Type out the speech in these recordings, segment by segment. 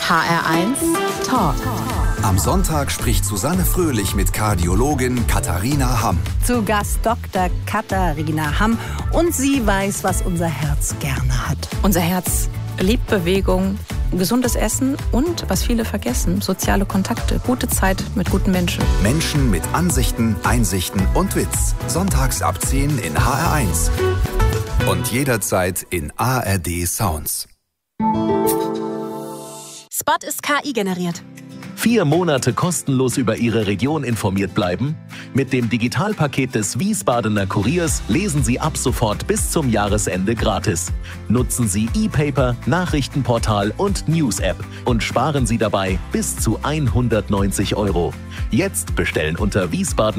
HR1 Talk. Am Sonntag spricht Susanne Fröhlich mit Kardiologin Katharina Hamm. Zu Gast Dr. Katharina Hamm. Und sie weiß, was unser Herz gerne hat. Unser Herz liebt Bewegung, gesundes Essen und, was viele vergessen, soziale Kontakte, gute Zeit mit guten Menschen. Menschen mit Ansichten, Einsichten und Witz. Sonntags ab 10 in HR1. Und jederzeit in ARD Sounds. Spot ist KI generiert. 4 Monate kostenlos über Ihre Region informiert bleiben? Mit dem Digitalpaket des Wiesbadener Kuriers lesen Sie ab sofort bis zum Jahresende gratis. Nutzen Sie E-Paper, Nachrichtenportal und News-App und sparen Sie dabei bis zu 190 €. Jetzt bestellen unter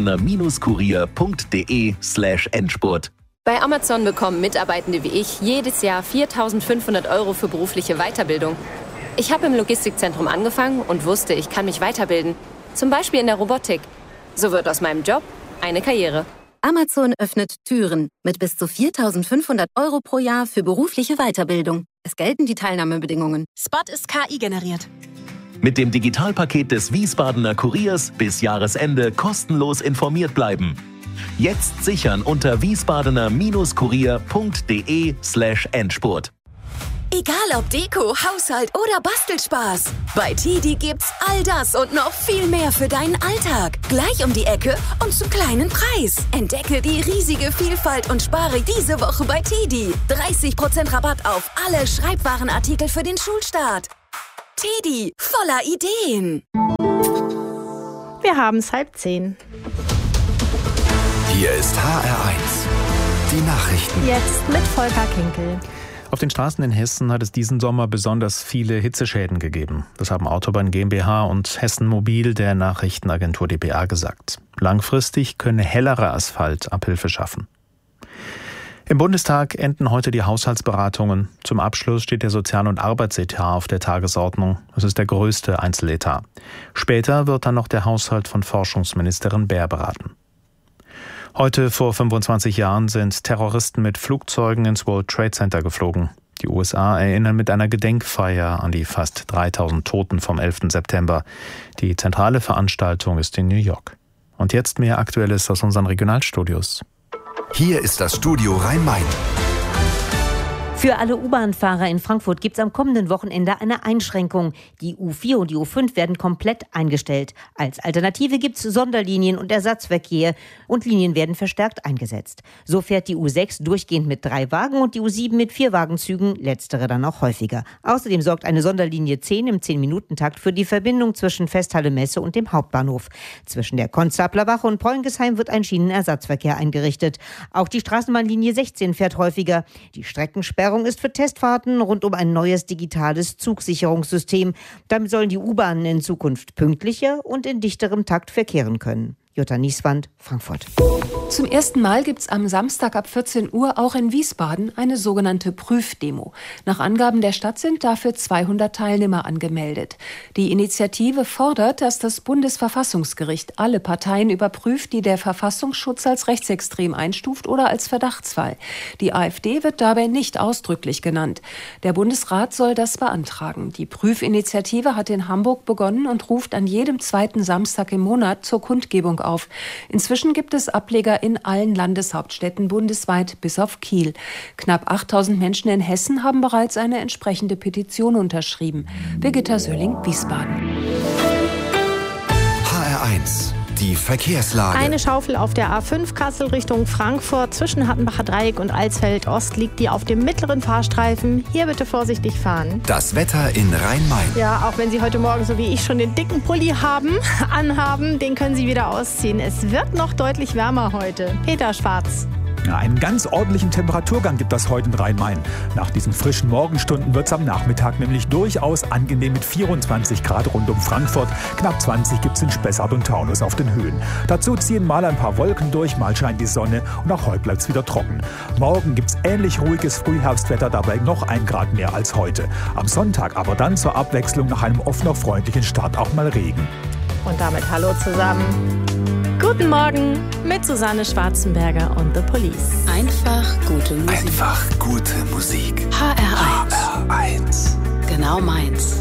wiesbadener-kurier.de/Endspurt. Bei Amazon bekommen Mitarbeitende wie ich jedes Jahr 4.500 € für berufliche Weiterbildung. Ich habe im Logistikzentrum angefangen und wusste, ich kann mich weiterbilden. Zum Beispiel in der Robotik. So wird aus meinem Job eine Karriere. Amazon öffnet Türen mit bis zu 4.500 € pro Jahr für berufliche Weiterbildung. Es gelten die Teilnahmebedingungen. Spot ist KI generiert. Mit dem Digitalpaket des Wiesbadener Kuriers bis Jahresende kostenlos informiert bleiben. Jetzt sichern unter wiesbadener-kurier.de/Endspurt. Egal ob Deko, Haushalt oder Bastelspaß. Bei TiDi gibt's all das und noch viel mehr für deinen Alltag. Gleich um die Ecke und zum kleinen Preis. Entdecke die riesige Vielfalt und spare diese Woche bei TiDi. 30% Rabatt auf alle Schreibwarenartikel für den Schulstart. TiDi, voller Ideen. Wir haben es 9:30. Hier ist HR1. Die Nachrichten. Jetzt mit Volker Kinkel. Auf den Straßen in Hessen hat es diesen Sommer besonders viele Hitzeschäden gegeben. Das haben Autobahn GmbH und Hessen Mobil der Nachrichtenagentur dpa gesagt. Langfristig könne hellerer Asphalt Abhilfe schaffen. Im Bundestag enden heute die Haushaltsberatungen. Zum Abschluss steht der Sozial- und Arbeitsetat auf der Tagesordnung. Es ist der größte Einzeletat. Später wird dann noch der Haushalt von Forschungsministerin Baer beraten. Heute vor 25 Jahren sind Terroristen mit Flugzeugen ins World Trade Center geflogen. Die USA erinnern mit einer Gedenkfeier an die fast 3.000 Toten vom 11. September. Die zentrale Veranstaltung ist in New York. Und jetzt mehr Aktuelles aus unseren Regionalstudios. Hier ist das Studio Rhein-Main. Für alle U-Bahn-Fahrer in Frankfurt gibt es am kommenden Wochenende eine Einschränkung. Die U4 und die U5 werden komplett eingestellt. Als Alternative gibt es Sonderlinien und Ersatzverkehr und Linien werden verstärkt eingesetzt. So fährt die U6 durchgehend mit 3 Wagen und die U7 mit 4 Wagenzügen, letztere dann auch häufiger. Außerdem sorgt eine Sonderlinie 10 im 10-Minuten-Takt für die Verbindung zwischen Festhalle Messe und dem Hauptbahnhof. Zwischen der Konstablerwache und Preungesheim wird ein Schienenersatzverkehr eingerichtet. Auch die Straßenbahnlinie 16 fährt häufiger. Die Streckensperrung ist für Testfahrten rund um ein neues digitales Zugsicherungssystem. Damit sollen die U-Bahnen in Zukunft pünktlicher und in dichterem Takt verkehren können. Jutta Nieswand, Frankfurt. Zum ersten Mal gibt es am Samstag ab 14 Uhr auch in Wiesbaden eine sogenannte Prüfdemo. Nach Angaben der Stadt sind dafür 200 Teilnehmer angemeldet. Die Initiative fordert, dass das Bundesverfassungsgericht alle Parteien überprüft, die der Verfassungsschutz als rechtsextrem einstuft oder als Verdachtsfall. Die AfD wird dabei nicht ausdrücklich genannt. Der Bundesrat soll das beantragen. Die Prüfinitiative hat in Hamburg begonnen und ruft an jedem zweiten Samstag im Monat zur Kundgebung auf. Inzwischen gibt es Ableger in allen Landeshauptstädten bundesweit bis auf Kiel. Knapp 8.000 Menschen in Hessen haben bereits eine entsprechende Petition unterschrieben. Birgitta Söhling, Wiesbaden. HR1. Die Verkehrslage. Eine Schaufel auf der A5 Kassel Richtung Frankfurt. Zwischen Hattenbacher Dreieck und Alsfeld Ost liegt die auf dem mittleren Fahrstreifen. Hier bitte vorsichtig fahren. Das Wetter in Rhein-Main. Ja, auch wenn Sie heute Morgen, so wie ich, schon den dicken Pulli anhaben, den können Sie wieder ausziehen. Es wird noch deutlich wärmer heute. Peter Schwarz. Ja, einen ganz ordentlichen Temperaturgang gibt das heute in Rhein-Main. Nach diesen frischen Morgenstunden wird es am Nachmittag nämlich durchaus angenehm mit 24 Grad rund um Frankfurt. Knapp 20 gibt es in Spessart und Taunus auf den Höhen. Dazu ziehen mal ein paar Wolken durch, mal scheint die Sonne und auch heute bleibt es wieder trocken. Morgen gibt es ähnlich ruhiges Frühherbstwetter, dabei noch 1 Grad mehr als heute. Am Sonntag aber dann zur Abwechslung nach einem oft noch freundlichen Start auch mal Regen. Und damit hallo zusammen. Guten Morgen mit Susanne Schwarzenberger und The Police. Einfach gute Musik. Einfach gute Musik. HR1. HR1. Genau meins.